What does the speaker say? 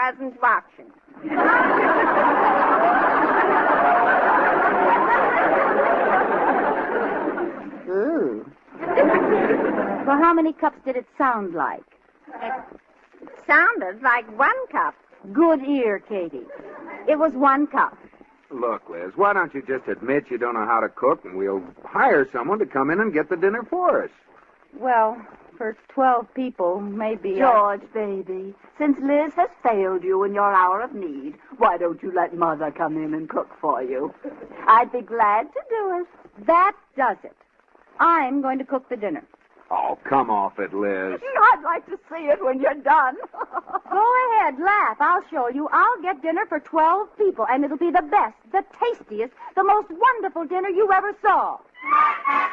wasn't watching. Ooh. Well, how many cups did it sound like? It sounded like 1 cup. Good ear, Katie. It was 1 cup. Look, Liz, why don't you just admit you don't know how to cook, and we'll hire someone to come in and get the dinner for us. Well, for 12 people, maybe. George, baby, since Liz has failed you in your hour of need, why don't you let Mother come in and cook for you? I'd be glad to do it. That does it. I'm going to cook the dinner. Oh, come off it, Liz. I'd like to see it when you're done. Go ahead, laugh. I'll show you. I'll get dinner for 12 people, and it'll be the best, the tastiest, the most wonderful dinner you ever saw.